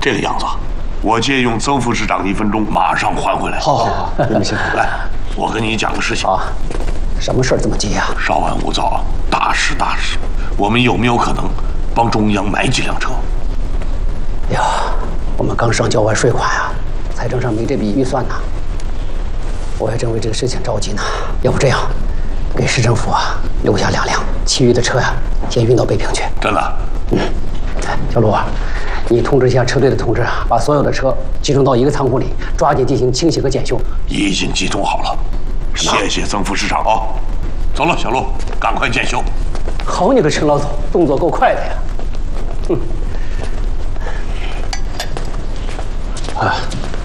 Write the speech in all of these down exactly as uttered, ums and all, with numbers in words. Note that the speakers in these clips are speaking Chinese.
这个样子，我借用曾副市长一分钟，马上还回来。 好，好，好，你们先来，我跟你讲个事情啊。什么事儿这么急呀？ 稍安勿躁啊，大事大事。我们有没有可能帮中央买几辆车？ 呀，我们刚上交完税款啊，财政上没这笔预算呢。我还真为这个事情着急呢。要不这样，给市政府啊留下两辆，其余的车呀、啊、先运到北平去。 真的？ 嗯。哎，小陆啊，你通知一下车队的同志啊，把所有的车集中到一个仓库里，抓紧进行清洗和检修。 已经集中好了。谢谢曾副市长啊！走了，小陆，赶快检修。 好你个陈老总，动作够快的呀！哼。啊，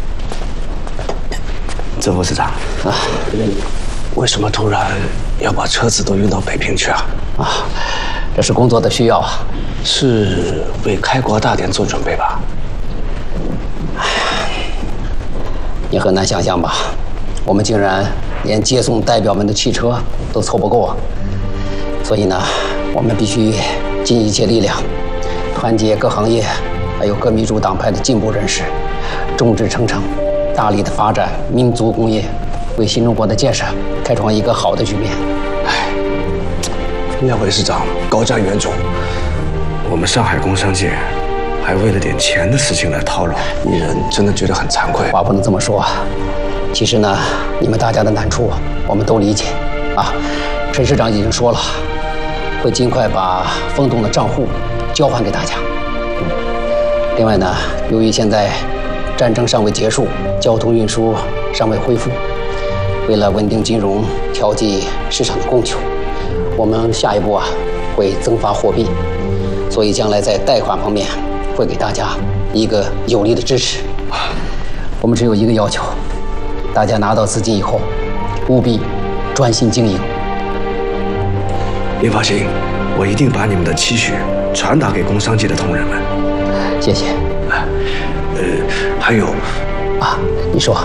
曾副市长啊，为什么突然要把车子都运到北平去啊？ 啊，这是工作的需要啊。 是为开国大典做准备吧？ 哎呀，你很难想象吧？我们竟然连接送代表们的汽车都凑不够啊！所以呢，我们必须尽一切力量，团结各行业，还有各民主党派的进步人士，众志成城，大力的发展民族工业，为新中国的建设开创一个好的局面。 哎，两位市长高瞻远瞩，我们上海工商界还为了点钱的事情来叨扰，一人真的觉得很惭愧。 话不能这么说啊。其实呢，你们大家的难处我们都理解，啊，陈市长已经说了，会尽快把风洞的账户交还给大家。另外呢，由于现在战争尚未结束，交通运输尚未恢复，为了稳定金融、调剂市场的供求，我们下一步啊会增发货币，所以将来在贷款方面会给大家一个有力的支持。我们只有一个要求。大家拿到资金以后，务必专心经营。 您放心，我一定把你们的期许传达给工商界的同仁们。 谢谢。 哎，呃，还有， 啊，你说。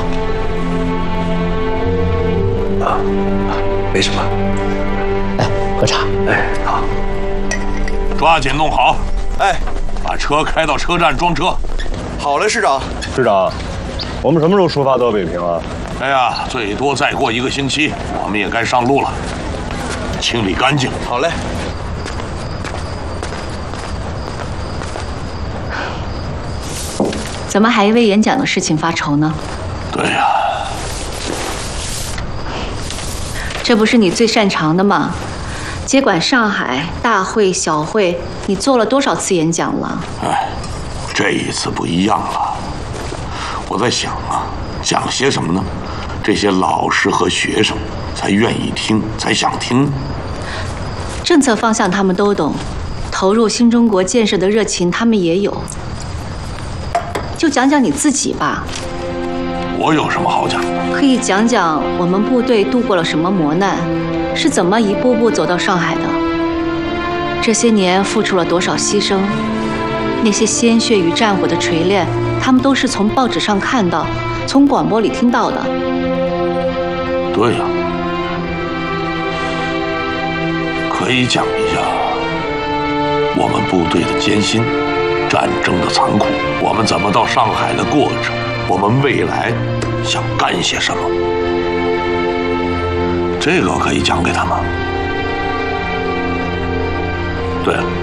啊啊，没什么。 哎，喝茶。 哎，好。 抓紧弄好。 哎， 把车开到车站装车。 好嘞，市长。 市长。我们什么时候出发到北平啊？ 哎呀，最多再过一个星期，我们也该上路了。清理干净。 好嘞。 怎么还为演讲的事情发愁呢？ 对呀。 这不是你最擅长的吗？接管上海大会小会，你做了多少次演讲了？ 哎，这一次不一样了。我在想啊，讲些什么呢？这些老师和学生才愿意听，才想听。 政策方向他们都懂，投入新中国建设的热情他们也有。就讲讲你自己吧。 我有什么好讲？ 可以讲讲我们部队度过了什么磨难，是怎么一步步走到上海的。这些年付出了多少牺牲，那些鲜血与战火的锤炼。他们都是从报纸上看到，从广播里听到的。 对呀，可以讲一下我们部队的艰辛，战争的残酷，我们怎么到上海的过程，我们未来想干些什么，这个可以讲给他们。对了，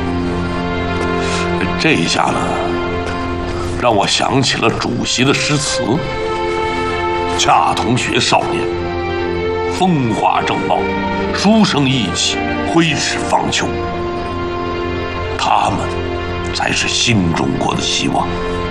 这一下呢，让我想起了主席的诗词：恰同学少年，风华正茂，书生意气，挥斥方遒。他们才是新中国的希望。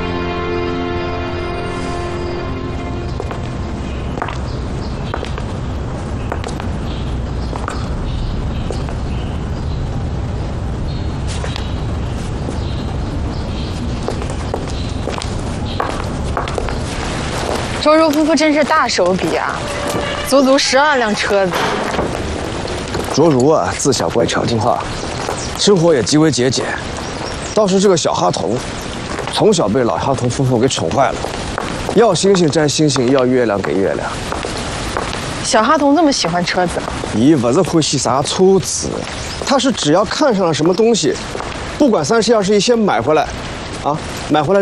周周夫妇真是大手笔啊，足足十二辆车子。 卓如啊，自小乖巧听话，生活也极为节俭。倒是这个小哈童，从小被老哈童夫妇给宠坏了，要星星摘星星，要月亮给月亮。 小哈童这么喜欢车子？ 咦，不是欢喜啥车子，他是只要看上了什么东西，不管三七二十一，先买回来，啊，买回来。